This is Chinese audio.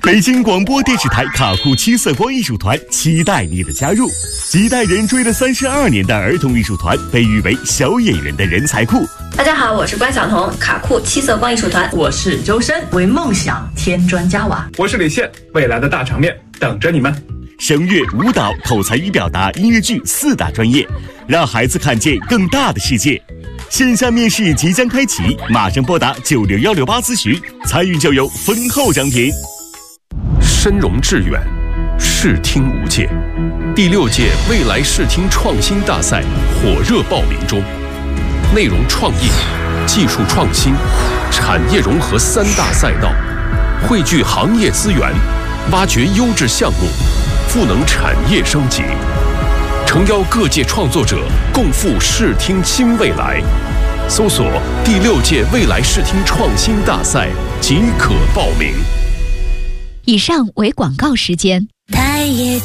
北京广播电视台卡酷七色光艺术团期待你的加入。几代人追了32年的儿童艺术团，被誉为小演员的人才库。 大家好，我是关晓彤，卡酷七色光艺术团。 我是周深，为梦想添砖加瓦。 我是李现，未来的大场面等着你们。 声乐、舞蹈、口才与表达、音乐剧4大专业，让孩子看见更大的世界。线下面试即将开启，马上拨打90168咨询，参与就有丰厚奖品。 深融致远，视听无界。第6届未来视听创新大赛火热报名中，内容创意、技术创新、产业融合3大赛道，汇聚行业资源，挖掘优质项目，赋能产业升级，诚邀各界创作者共赴视听新未来。搜索第6届未来视听创新大赛即可报名。 以上为广告时间。 太野